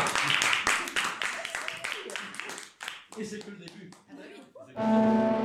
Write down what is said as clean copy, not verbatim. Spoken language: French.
Et c'est que le début. Ah bah oui.